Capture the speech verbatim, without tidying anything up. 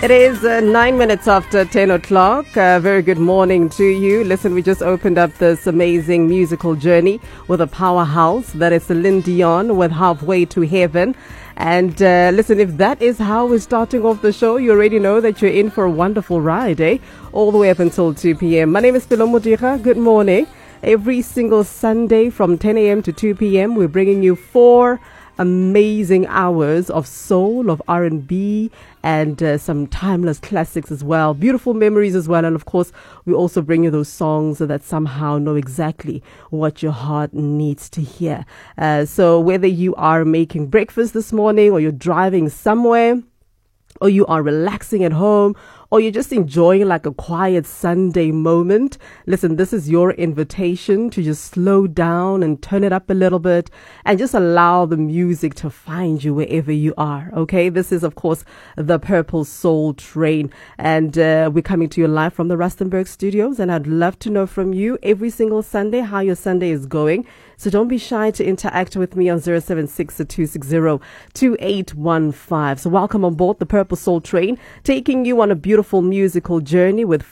It is uh, nine minutes after ten o'clock. Uh, very good morning to you. Listen, we just opened up this amazing musical journey with a powerhouse that is Celine Dion with Halfway to Heaven. And uh, listen, if that is how we're starting off the show, you already know that you're in for a wonderful ride, eh? All the way up until two p.m. My name is Philo Mudira. Good morning. Every single Sunday from ten a.m. to two p.m., we're bringing you four amazing hours of soul, of R and B, and uh, some timeless classics as well, beautiful memories as well. And of course, we also bring you those songs that somehow know exactly what your heart needs to hear. Uh, so whether you are making breakfast this morning, or you're driving somewhere, or you are relaxing at home, or you're just enjoying like a quiet Sunday moment, listen, this is your invitation to just slow down and turn it up a little bit and just allow the music to find you wherever you are. Okay, this is, of course, the Purple Soul Train, and uh, we're coming to you live from the Rustenburg studios, and I'd love to know from you every single Sunday how your Sunday is going. So don't be shy to interact with me on zero seven six, two six zero, two eight one five. So welcome on board the Purple Soul Train, taking you on a beautiful musical journey with